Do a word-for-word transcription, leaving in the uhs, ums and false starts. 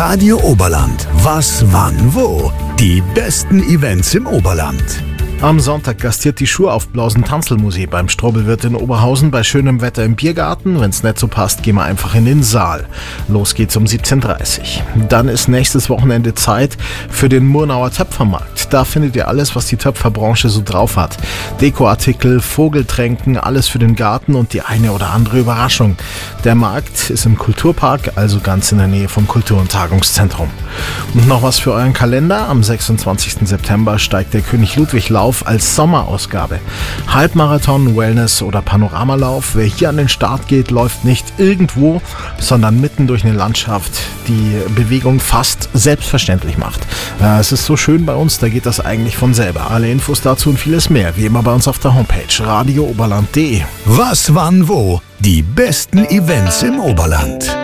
Radio Oberland. Was, wann, wo? Die besten Events im Oberland. Am Sonntag gastiert die Schuraufblasen-Tanzelmusik beim Strobelwirt in Oberhausen bei schönem Wetter im Biergarten. Wenn's nicht so passt, gehen wir einfach in den Saal. Los geht's um siebzehn Uhr dreißig. Dann ist nächstes Wochenende Zeit für den Murnauer Töpfermarkt. Da findet ihr alles, was die Töpferbranche so drauf hat. Dekoartikel, Vogeltränken, alles für den Garten und die eine oder andere Überraschung. Der Markt ist im Kulturpark, also ganz in der Nähe vom Kultur- und Tagungszentrum. Und noch was für euren Kalender. Am sechsundzwanzigsten September steigt der König Ludwig Lauf als Sommerausgabe. Halbmarathon, Wellness oder Panoramalauf. Wer hier an den Start geht, läuft nicht irgendwo, sondern mitten durch eine Landschaft, die Bewegung fast selbstverständlich macht. Äh, es ist so schön bei uns, da geht das eigentlich von selber. Alle Infos dazu und vieles mehr, wie immer bei uns auf der Homepage radio oberland punkt de. Was, wann, wo? Die besten Events im Oberland.